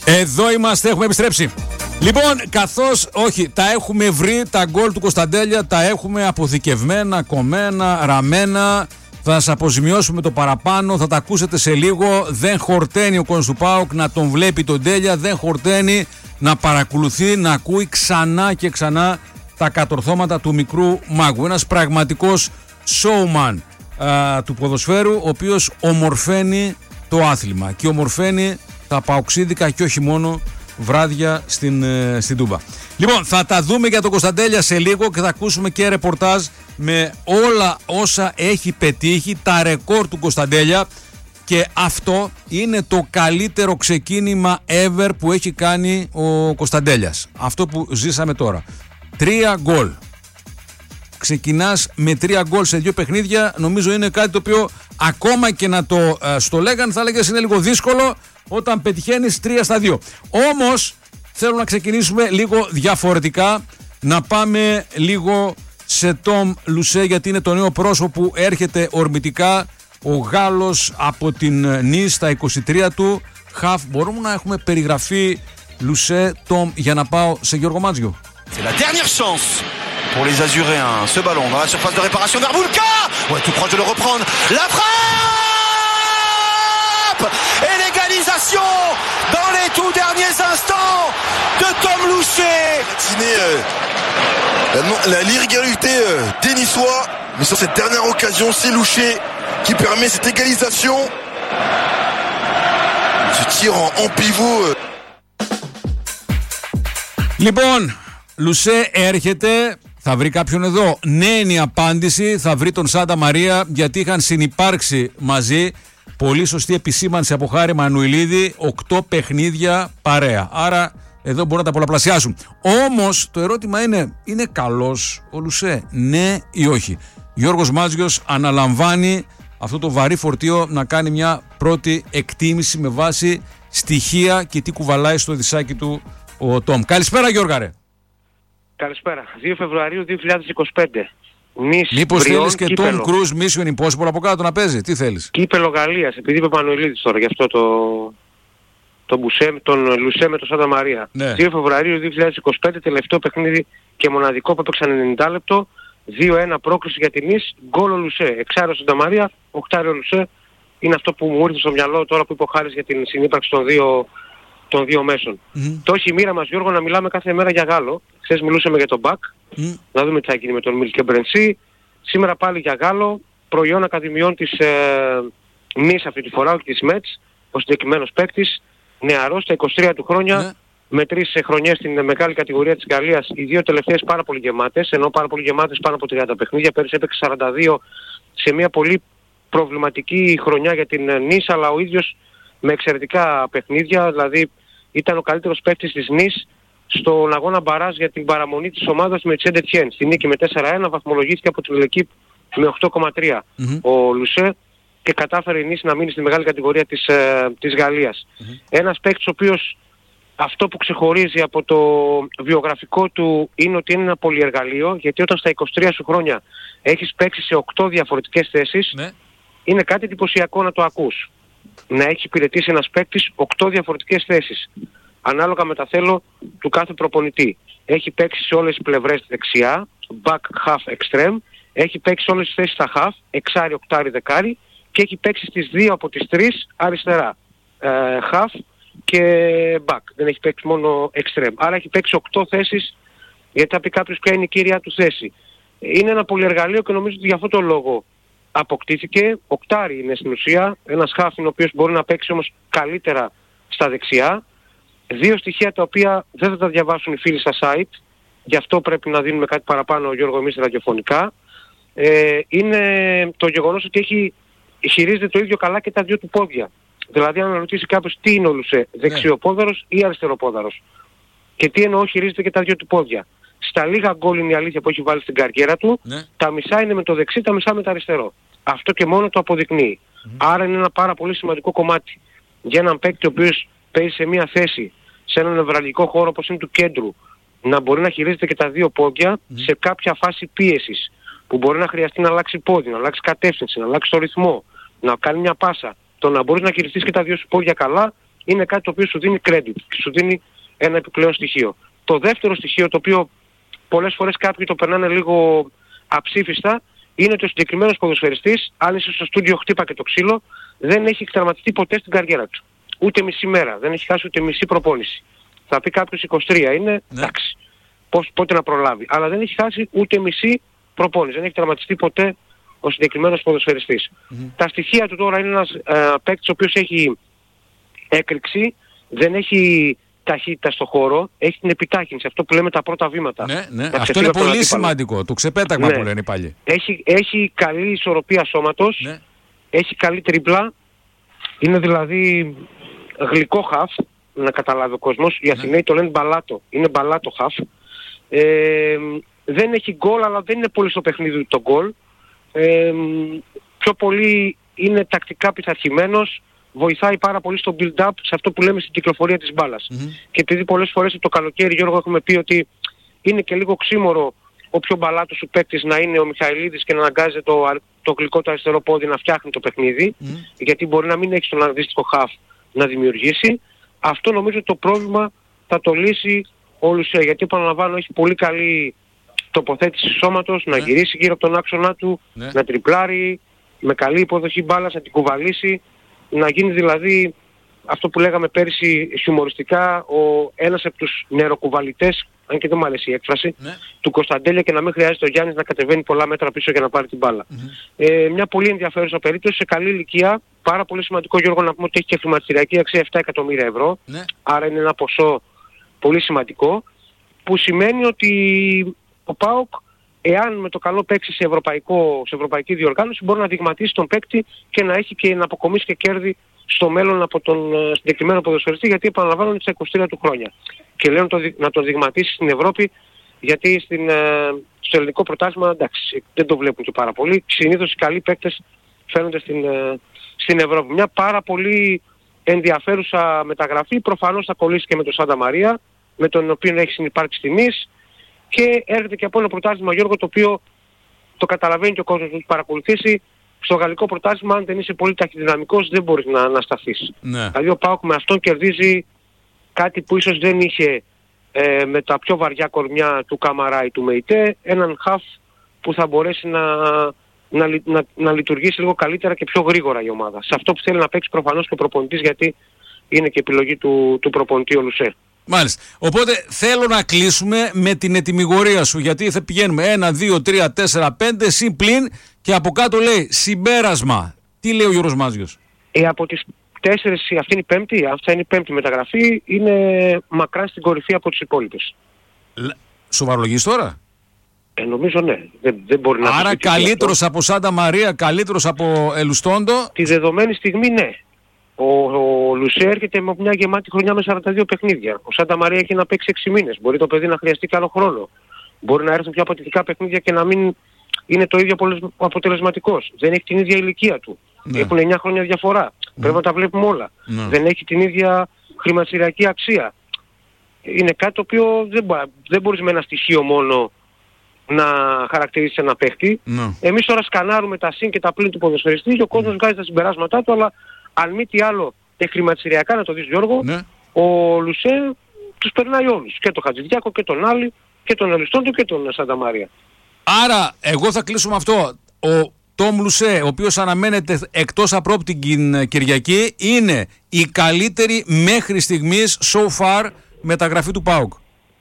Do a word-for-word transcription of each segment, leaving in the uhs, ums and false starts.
Εδώ είμαστε, έχουμε επιστρέψει. Λοιπόν, καθώς, όχι, τα έχουμε βρει, τα γκολ του Κωνσταντέλια, τα έχουμε αποθηκευμένα, κομμένα, ραμμένα. Θα σας αποζημιώσουμε το παραπάνω, θα τα ακούσετε σε λίγο. Δεν χορταίνει ο κόσμος του ΠΑΟΚ να τον βλέπει τον Τέλια, δεν χορταίνει να παρακολουθεί, να ακούει ξανά και ξανά τα κατορθώματα του μικρού μάγου. Ένας πραγματικός showman α, του ποδοσφαίρου, ο οποίος ομορφαίνει το άθλημα και ομορφαίνει τα παοξίδικα και όχι μόνο βράδια στην, ε, στην Τούμπα. Λοιπόν, θα τα δούμε για τον Κωνσταντέλια σε λίγο και θα ακούσουμε και ρεπορτάζ με όλα όσα έχει πετύχει, τα ρεκόρ του Κωνσταντέλια, και αυτό είναι το καλύτερο ξεκίνημα ever που έχει κάνει ο Κωνσταντέλιας. Αυτό που ζήσαμε τώρα. Τρία γκολ. Ξεκινάς με τρία γκολ σε δύο παιχνίδια, νομίζω είναι κάτι το οποίο ακόμα και να το ε, στο λέγαν θα λέγες είναι λίγο δύσκολο όταν πετυχαίνεις τρία στα δύο. Όμως θέλω να ξεκινήσουμε λίγο διαφορετικά, να πάμε λίγο σε Τόμ Λουσέ, γιατί είναι το νέο πρόσωπο που έρχεται ορμητικά, ο Γάλλος από την Νις στα είκοσι τρία του. Χαφ, μπορούμε να έχουμε περιγραφή Λουσέ, Τόμ, για να πάω σε Γιώργο Μάτζιο? C'est la dernière chance pour les Azuréens. Ce ballon dans la surface de réparation vers Boulka. Ouais, tout proche de le reprendre. La frappe et l'égalisation dans les tout derniers instants de Tom Louché. La l'irrégularité des Niçois, mais sur cette dernière occasion, c'est Louché qui permet cette égalisation. Ce tir en, en pivot. Λοιπόν, Λουσέ έρχεται, θα βρει κάποιον εδώ? Ναι είναι η απάντηση, θα βρει τον Σάντα Μαρία, γιατί είχαν συνυπάρξει μαζί. Πολύ σωστή επισήμανση από Χάρη Μανουηλίδη, οκτώ παιχνίδια παρέα. Άρα εδώ μπορούν να τα πολλαπλασιάσουν. Όμως το ερώτημα είναι, είναι καλός ο Λουσέ, ναι ή όχι? Γιώργος Μάτζιος αναλαμβάνει αυτό το βαρύ φορτίο να κάνει μια πρώτη εκτίμηση με βάση στοιχεία και τι κουβαλάει στο δισάκι του ο Τόμ. Καλησπέρα Γιώργα ρε. Καλησπέρα. δύο Φεβρουαρίου δύο χιλιάδες είκοσι πέντε. Νις, μήπως Μπριόν, θέλεις και Κύπελο. Tom Cruise Mission Impossible από κάτω να παίζει? Τι θέλεις? Κύπελο Γαλλίας, επειδή είπε ο Μανουηλίδης τώρα, γι' αυτό το, το μπουσέ, τον Λουσέ με τον Σάντα Μαρία. Ναι. δύο Φεβρουαρίου δύο χιλιάδες είκοσι πέντε, τελευταίο παιχνίδι και μοναδικό που έπαιξαν ενενήντα λεπτό. δύο ένα πρόκριση για την Νις, γκολ ο Λουσέ. Εξάριο Σάντα Μαρία, οχτάριο Λουσέ. Είναι αυτό που μου ήρθε στο μυαλό τώρα που είπε ο Χάρης για την συνύπαρξη των δύο, των δύο μέσων. Mm-hmm. Το έχει η μοίρα μας, Γιώργο, να μιλάμε κάθε μέρα για Γάλλο. Χθες μιλούσαμε για τον Μπακ, mm. να δούμε τι θα γίνει με τον Μιλ και Μπρενσί. Σήμερα πάλι για Γάλλο, προϊόν ακαδημιών της ε, Νις αυτή τη φορά, όχι της Μέτς, ο συγκεκριμένος παίκτης, νεαρός, στα είκοσι τρία του χρόνια, mm. με τρεις ε, χρονιές στην μεγάλη κατηγορία της Γαλλίας, οι δύο τελευταίες πάρα πολύ γεμάτες, ενώ πάρα πολύ γεμάτες πάνω από τριάντα παιχνίδια, πέρυσι έπαιξε σαράντα δύο σε μια πολύ προβληματική χρονιά για την ε, Νις, αλλά ο ίδιος με εξαιρετικά παιχνίδια, δηλαδή ήταν ο καλύτερος παίκτης της Νις στον αγώνα μπαράζ για την παραμονή της ομάδας με Saint Etienne. Στη νίκη με τέσσερα ένα βαθμολογήθηκε από την L'Équipe με οκτώ κόμμα τρία mm-hmm. ο Λουσέ και κατάφερε η Νις να μείνει στη μεγάλη κατηγορία της, ε, της Γαλλίας. Mm-hmm. Ένας παίκτης ο οποίος αυτό που ξεχωρίζει από το βιογραφικό του είναι ότι είναι ένα πολυεργαλείο, γιατί όταν στα είκοσι τρία σου χρόνια έχεις παίξει σε οκτώ διαφορετικές θέσεις, mm-hmm. είναι κάτι εντυπωσιακό να το ακούς. Να έχει υπηρετήσει ένας παίκτης οκτώ διαφορετικές θέσεις, ανάλογα με τα θέλω του κάθε προπονητή. Έχει παίξει σε όλες τις πλευρές δεξιά, back, half, extreme, έχει παίξει σε όλες τις θέσεις στα half, εξάρι, οκτάρι, δεκάρι, και έχει παίξει στις δύο από τις τρεις αριστερά, ε, half και back. Δεν έχει παίξει μόνο extreme. Άρα έχει παίξει οκτώ θέσεις, γιατί θα πει κάποιος ποια είναι η κύρια του θέση. Είναι ένα πολυεργαλείο και νομίζω ότι για αυτόν τον λόγο αποκτήθηκε. Οκτάρι είναι στην ουσία, ένας half είναι ο οποίος μπορεί να παίξει όμως καλύτερα στα δεξιά. Δύο στοιχεία τα οποία δεν θα τα διαβάσουν οι φίλοι στα site, γι' αυτό πρέπει να δίνουμε κάτι παραπάνω, Γιώργο, εμείς ραδιοφωνικά. Ε, είναι το γεγονός ότι έχει, χειρίζεται το ίδιο καλά και τα δύο του πόδια. Δηλαδή αν ρωτήσει κάποιος τι είναι ο Λουσέ, δεξιοπόδαρος ή αριστεροπόδαρος. Και τι εννοώ χειρίζεται και τα δύο του πόδια. Στα λίγα γκολ είναι η αλήθεια που έχει βάλει στην καριέρα του, ναι. τα μισά είναι με το δεξί, τα μισά με το αριστερό. Αυτό και μόνο το αποδεικνύει. Mm-hmm. Άρα είναι ένα πάρα πολύ σημαντικό κομμάτι για έναν παίκτη ο οποίος παίζει σε μια θέση, σε έναν νευραλγικό χώρο όπως είναι του κέντρου, να μπορεί να χειρίζεται και τα δύο πόδια mm. σε κάποια φάση πίεσης, που μπορεί να χρειαστεί να αλλάξει πόδι, να αλλάξει κατεύθυνση, να αλλάξει το ρυθμό, να κάνει μια πάσα. Το να μπορείς να χειριστείς και τα δύο σου πόδια καλά είναι κάτι το οποίο σου δίνει credit και σου δίνει ένα επιπλέον στοιχείο. Το δεύτερο στοιχείο, το οποίο πολλές φορές κάποιοι το περνάνε λίγο αψήφιστα, είναι ότι ο συγκεκριμένος ποδοσφαιριστής, αν είσαι στο στούντιο χτύπα και το ξύλο, δεν έχει τερματιστεί ποτέ στην καριέρα του. Ούτε μισή μέρα, δεν έχει χάσει ούτε μισή προπόνηση. Θα πει κάποιος είκοσι τρία είναι, ναι. εντάξει, πώς, πότε να προλάβει. Αλλά δεν έχει χάσει ούτε μισή προπόνηση, δεν έχει τερματιστεί ποτέ ο συγκεκριμένος ποδοσφαιριστής. Mm-hmm. Τα στοιχεία του τώρα είναι ένας ε, παίκτης ο οποίος έχει έκρηξη, δεν έχει ταχύτητα στο χώρο, έχει την επιτάχυνση, αυτό που λέμε τα πρώτα βήματα. Ναι, ναι. Αυτό είναι πολύ σημαντικό, το ξεπέταγμα ναι. που λένε οι παλιοί. Έχει, έχει καλή ισορροπία σώματος, ναι. έχει καλή τριμπλά, είναι δηλαδή γλυκό χαφ, να καταλάβει ο κόσμος. Οι Αθηναίοι ναι. το λένε μπαλάτο, είναι μπαλάτο χαφ. Ε, δεν έχει γκολ, αλλά δεν είναι πολύ στο παιχνίδι το γκολ. Ε, πιο πολύ είναι τακτικά πειθαρχημένος, βοηθάει πάρα πολύ στο build-up, σε αυτό που λέμε στην κυκλοφορία της μπάλας. Mm-hmm. Και επειδή πολλές φορές το καλοκαίρι, Γιώργο, έχουμε πει ότι είναι και λίγο ξύμορο ο πιο μπαλάτος σου παίκτης να είναι ο Μιχαηλίδης και να αναγκάζει το, το γλυκό το αριστερό πόδι να φτιάχνει το παιχνίδι, mm-hmm. γιατί μπορεί να μην έχει τον αντίστοιχο χαφ να δημιουργήσει. Αυτό νομίζω ότι το πρόβλημα θα το λύσει ο Λουσέ, γιατί επαναλαμβάνω έχει πολύ καλή τοποθέτηση σώματος, mm-hmm. να γυρίσει γύρω από τον άξονα του, mm-hmm. να τριπλάρει, με καλή υποδοχή μπάλας, να την κουβαλήσει, να γίνει δηλαδή αυτό που λέγαμε πέρυσι χιουμοριστικά ο ένας από τους νεροκουβαλητές, αν και δεν μου αρέσει η έκφραση, ναι. του Κωνσταντέλια και να μην χρειάζεται ο Γιάννης να κατεβαίνει πολλά μέτρα πίσω για να πάρει την μπάλα. Mm-hmm. Ε, μια πολύ ενδιαφέρουσα περίπτωση, σε καλή ηλικία, πάρα πολύ σημαντικό Γιώργο να πούμε ότι έχει και χρηματιστηριακή αξία επτά εκατομμύρια ευρώ, ναι. άρα είναι ένα ποσό πολύ σημαντικό, που σημαίνει ότι ο ΠΑΟΚ, εάν με το καλό παίξει σε, ευρωπαϊκό, σε ευρωπαϊκή διοργάνωση, μπορεί να δειγματίσει τον παίκτη και να έχει και να αποκομίσει και κέρδη στο μέλλον από τον uh, συγκεκριμένο ποδοσφαιριστή, γιατί επαναλαμβάνω είναι στα είκοσι τρία του χρόνια. Και λέω να, το, να τον δειγματίσει στην Ευρώπη, γιατί στην, uh, στο ελληνικό πρωτάθλημα εντάξει, δεν το βλέπουν και πάρα πολύ. Συνήθως οι καλοί παίκτες φαίνονται στην, uh, στην Ευρώπη. Μια πάρα πολύ ενδιαφέρουσα μεταγραφή. Προφανώς θα κολλήσει και με τον Σάντα Μαρία, με τον οποίο έχει συνυπάρξει τιμής. Και έρχεται και από ένα πρωτάθλημα, Γιώργο, το οποίο το καταλαβαίνει και ο κόσμος που έχει παρακολουθήσει. Στο γαλλικό πρωτάθλημα, αν δεν είσαι πολύ ταχυδυναμικός, δεν μπορείς να, να σταθείς. Ναι. Δηλαδή ο ΠΑΟΚ με αυτόν κερδίζει κάτι που ίσως δεν είχε ε, με τα πιο βαριά κορμιά του Καμαρά ή του Μεϊτέ, έναν χαφ που θα μπορέσει να, να, να, να λειτουργήσει λίγο καλύτερα και πιο γρήγορα η ομάδα. Σε αυτό που θέλει να παίξει προφανώς και ο προπονητής, γιατί είναι και επιλογή του, του προπονητή ο Λουσέ. Μάλιστα. Οπότε θέλω να κλείσουμε με την ετυμηγορία σου, γιατί θα πηγαίνουμε ένα, δύο, τρία, τέσσερα, πέντε, συν πλην και από κάτω λέει συμπέρασμα. Τι λέει ο Γιώργος Μάζιος? Ε, από τις τέσσερις, αυτή είναι η πέμπτη, αυτά είναι η πέμπτη μεταγραφή, είναι μακράν στην κορυφή από τις υπόλοιπες. Σοβαρολογείς τώρα? Ε, νομίζω ναι. Δεν, δεν μπορεί να. Άρα καλύτερος από Σάντα Μαρία, καλύτερος από Ελουστόντο. Τη δεδομένη στιγμή ναι. Ο, ο Λουσέ έρχεται με μια γεμάτη χρονιά με σαράντα δύο παιχνίδια. Ο Σάντα Μαρία έχει να παίξει έξι μήνες. Μπορεί το παιδί να χρειαστεί και άλλο χρόνο. Μπορεί να έρθουν πιο αποτελεσματικά παιχνίδια και να μην είναι το ίδιο αποτελεσματικός. Δεν έχει την ίδια ηλικία του. Ναι. Έχουν εννιά χρόνια διαφορά. Ναι. Πρέπει να τα βλέπουμε όλα. Ναι. Δεν έχει την ίδια χρηματιστηριακή αξία. Είναι κάτι το οποίο δεν, μπο, δεν μπορείς με ένα στοιχείο μόνο να χαρακτηρίσεις ένα παίχτη. Ναι. Εμείς τώρα σκανάρουμε τα συν και τα πλήν του ποδοσφαιριστή και ο κόσμος βγάζει τα συμπεράσματά του, αλλά αν μη τι άλλο και χρηματιστηριακά να το δεις Γιώργο, ναι. ο Λουσέ τους περνάει όλους. Και τον Χατζηδιάκο και τον Άλλη και τον Ελουστόντο και τον Σάντα Μαρία. Άρα εγώ θα κλείσω με αυτό. Ο Τόμ Λουσέ, ο οποίος αναμένεται εκτός απρόπτη την Κυριακή, είναι η καλύτερη μέχρι στιγμής so far μεταγραφή του ΠΑΟΚ.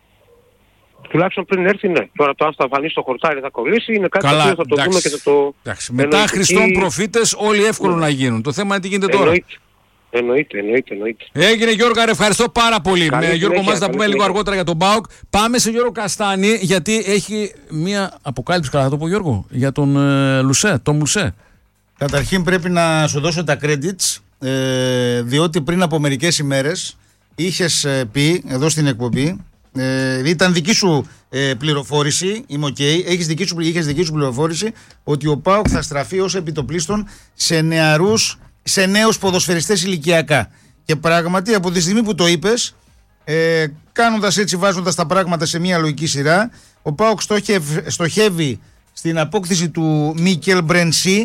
Τουλάχιστον πριν έρθει, ναι. Τώρα το αν θα φανεί στο χορτάρι θα κολλήσει, είναι κάτι Καλά, που θα το εντάξει, δούμε και θα το... Εντάξει, μετά Χριστόν προφήτες όλοι εύκολο ναι. να γίνουν. Το θέμα είναι τι γίνεται εννοείται. τώρα. Εννοείται, εννοείται, εννοείται. Έγινε Γιώργο, ευχαριστώ πάρα πολύ. Καλή με Γιώργο μας θα πούμε λίγο αργότερα για τον ΠΑΟΚ. Πάμε σε Γιώργο Καστάνη, γιατί έχει μία αποκάλυψη, καλά θα το πω Γιώργο, για τον ε, Λουσέ, τον Λουσέ. Καταρχήν πρέπει να σου δώσω τα credits, ε, διότι πριν από μερικές ημέρες είχες ε, πει εδώ στην εκπομπή, Ε, ήταν δική σου ε, πληροφόρηση, είμαι οκ, okay, έχεις δική σου, είχες δική σου πληροφόρηση ότι ο ΠΑΟΚ θα στραφεί ως επιτοπλίστων σε νεαρούς, σε νέους ποδοσφαιριστές ηλικιακά. Και πράγματι από τη στιγμή που το είπες, ε, κάνοντας έτσι, βάζοντας τα πράγματα σε μια λογική σειρά, ο ΠΑΟΚ στοχευ, στοχεύει στην απόκτηση του Μίκελ Μπρενσί, ο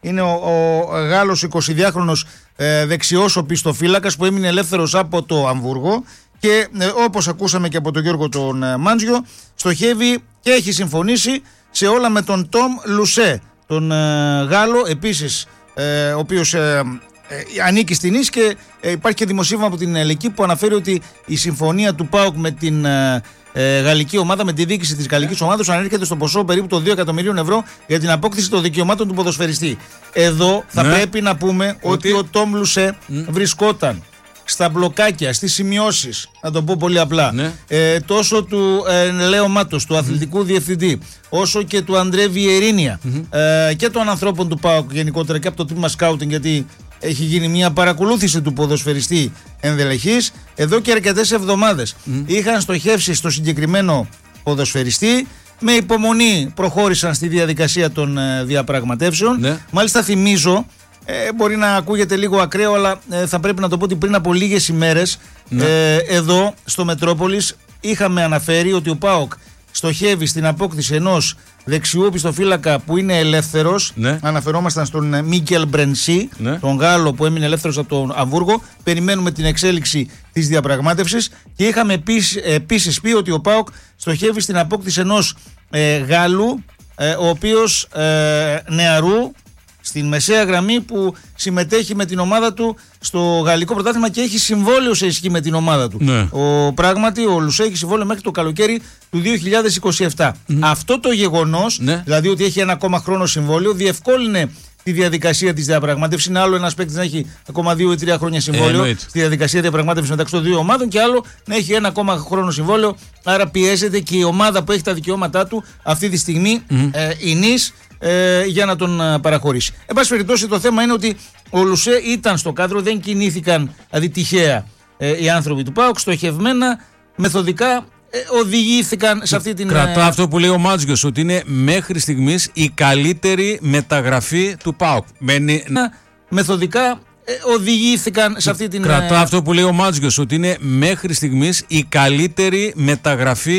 Είναι ο, ο Γάλλος εικοσιδυάχρονος ε, δεξιός οπισθοφύλακας που έμεινε ελεύθερος από το Αμβούργο και ε, όπως ακούσαμε και από τον Γιώργο τον ε, Μάντζιο, στοχεύει και έχει συμφωνήσει σε όλα με τον Τόμ Λουσέ, τον ε, Γάλλο επίσης, ε, ο οποίος ε, ε, ανήκει στην ΙΣ και ε, υπάρχει και δημοσίευμα από την Ελεκή που αναφέρει ότι η συμφωνία του ΠΑΟΚ με την ε, ε, γαλλική ομάδα, με τη διοίκηση της γαλλικής ομάδας, ανέρχεται στο ποσό περίπου των δύο εκατομμυρίων ευρώ για την απόκτηση των δικαιωμάτων του ποδοσφαιριστή. Εδώ θα ναι. πρέπει να πούμε ότι, ότι ο Τόμ Λουσέ mm. βρισκόταν στα μπλοκάκια, στις σημειώσεις, να το πω πολύ απλά, ναι. ε, τόσο του ε, Λέο Μάτος, του αθλητικού mm. διευθυντή, όσο και του Αντρέ Βιερίνια mm-hmm. ε, και των ανθρώπων του ΠΑΟΚ γενικότερα και από το τμήμα σκάουτινγκ, γιατί έχει γίνει μια παρακολούθηση του ποδοσφαιριστή ενδελεχής εδώ και αρκετές εβδομάδες. Mm. Είχαν στοχεύσει στο συγκεκριμένο ποδοσφαιριστή. Με υπομονή προχώρησαν στη διαδικασία των ε, διαπραγματεύσεων. Ναι. Μάλιστα θυμίζω, ε, μπορεί να ακούγεται λίγο ακραίο, αλλά ε, θα πρέπει να το πω ότι πριν από λίγες ημέρες ναι. ε, εδώ στο Μετρόπολης είχαμε αναφέρει ότι ο ΠΑΟΚ στοχεύει στην απόκτηση ενός δεξιού οπισθοφύλακα που είναι ελεύθερος. Ναι. Αναφερόμασταν στον Μίκελ Μπρενσί, ναι. τον Γάλλο που έμεινε ελεύθερος από τον Αμβούργο. Περιμένουμε την εξέλιξη της διαπραγμάτευσης και είχαμε επίσης, επίσης πει ότι ο ΠΑΟΚ στοχεύει στην απόκτηση ενός ε, Γάλλου, ε, ο οποίος ε, νεαρού, στην μεσαία γραμμή, που συμμετέχει με την ομάδα του στο γαλλικό πρωτάθλημα και έχει συμβόλαιο σε ισχύ με την ομάδα του. Ναι. Ο, πράγματι, ο Λουσέ έχει συμβόλαιο μέχρι το καλοκαίρι του δύο χιλιάδες είκοσι επτά. Mm. Αυτό το γεγονός, ναι. δηλαδή ότι έχει ένα ακόμα χρόνο συμβόλαιο, διευκόλυνε τη διαδικασία της διαπραγμάτευσης. Είναι άλλο ένας παίκτης να έχει ακόμα δύο ή τρία χρόνια συμβόλαιο ε, στη διαδικασία διαπραγμάτευσης μεταξύ των δύο ομάδων και άλλο να έχει ένα ακόμα χρόνο συμβόλαιο. Άρα πιέζεται και η ομάδα που έχει τα δικαιώματά του αυτή τη στιγμή, mm. ε, η ΝΙΣ, Ε, για να τον ε, παραχωρήσει. Εν πάση περιπτώσει, το θέμα είναι ότι ο Λουσέ ήταν στο κάδρο, δεν κινήθηκαν δηλαδή τυχαία ε, οι άνθρωποι του ΠΑΟΚ, στοχευμένα, μεθοδικά ε, οδηγήθηκαν σε αυτή την... Κρατώ ε, αυτό που λέει ο Μάτζιος, ότι είναι μέχρι στιγμής η καλύτερη μεταγραφή του ΠΑΟΚ. Μένει... Μεθοδικά ε, οδηγήθηκαν σε αυτή την... Κρατώ αυτό που λέει ο Μάτζιος, ότι είναι μέχρι στιγμής η καλύτερη μεταγραφή